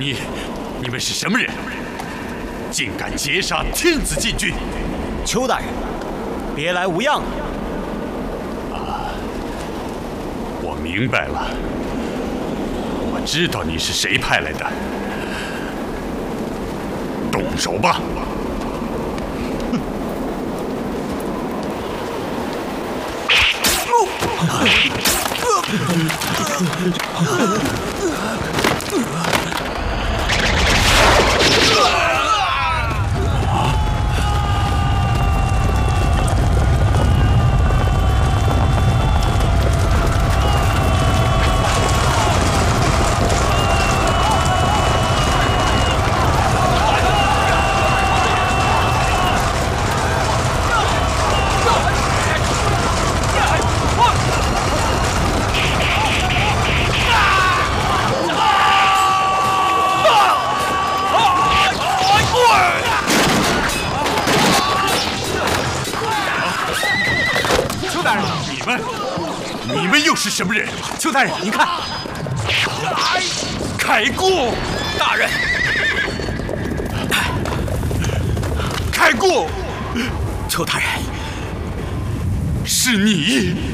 你们是什么人？竟敢劫杀天子禁军！ 邱大人，别来无恙啊！ 我明白了，我知道你是谁派来的。动手吧！你们又是什么人？ 邱大人，您看， 开锅！ 大人， 开锅！ 邱大人， 是你！